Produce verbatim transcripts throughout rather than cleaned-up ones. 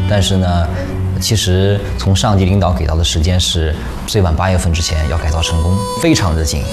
但是呢，其实从上级领导给到的时间是最晚八月份之前要改造成功，非常的紧。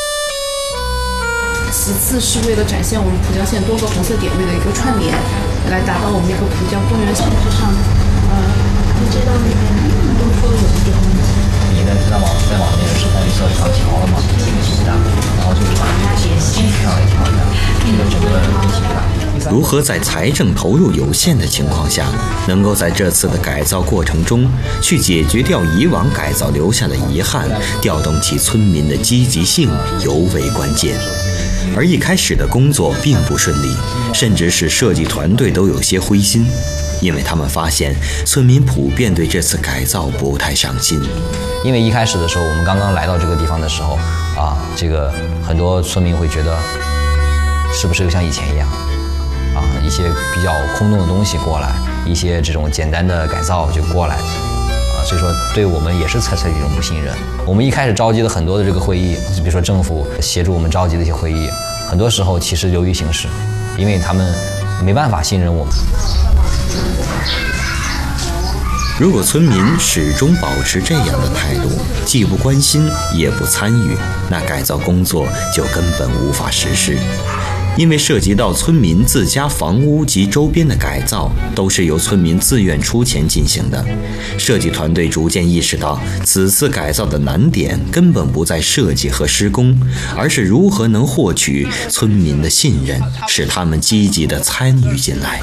此次是为了展现我们浦江县多个红色点位的一个串联，来达到我们一个浦江公园形式上，呃，你知道那边都说有的地方。 你呢知道吗？在往那个生态绿色上桥了吗？这个形象，然后就是把这个形式上来调一下，这个整个形象。 如何在财政投入有限的情况下，能够在这次的改造过程中去解决掉以往改造留下的遗憾，调动起村民的积极性，尤为关键。而一开始的工作并不顺利，甚至使设计团队都有些灰心，因为他们发现村民普遍对这次改造不太上心。 因为一开始的时候，我们刚刚来到这个地方的时候啊，这个很多村民会觉得，是不是又像以前一样？啊，一些比较空洞的东西过来，一些这种简单的改造就过来，啊，所以说对我们也是采取一种不信任。我们一开始召集了很多的这个会议，比如说政府协助我们召集的一些会议，很多时候其实流于形式，因为他们没办法信任我们。 如果村民始终保持这样的态度，既不关心也不参与，那改造工作就根本无法实施。因为涉及到村民自家房屋及周边的改造，都是由村民自愿出钱进行的。设计团队逐渐意识到，此次改造的难点根本不在设计和施工，而是如何能获取村民的信任，使他们积极地参与进来。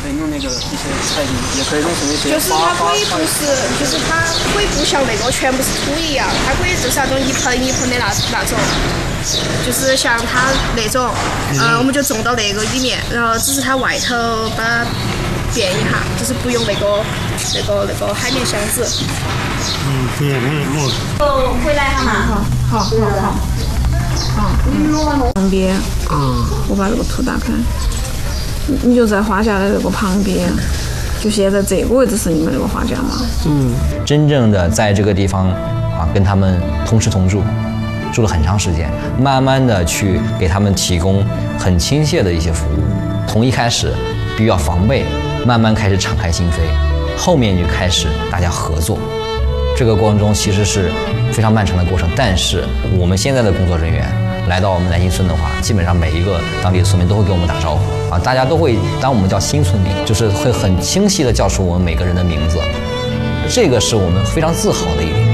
就是它可以不是，就是它可以不像那个全部是土一样，它可以就是那种一盆一盆的那那种。就是像它那种，呃，我们就种到那个里面，然后只是它外头把它变一下，就是不用那个那个那个海绵箱子。 嗯，对，我我。 哦，回来哈嘛。好，好，好，好。旁边，嗯，我把这个图打开，你就在画架的这个旁边，就现在这个位置是你们那个画架吗？ 嗯，真正的在这个地方啊，跟他们同吃同住。住了很长时间，慢慢的去给他们提供很亲切的一些服务。从一开始比较防备，慢慢开始敞开心扉，后面就开始大家合作。这个过程中其实是非常漫长的过程，但是我们现在的工作人员来到我们南新村的话，基本上每一个当地的村民都会给我们打招呼啊，大家都会当我们叫新村民，就是会很清晰的叫出我们每个人的名字，这个是我们非常自豪的一点。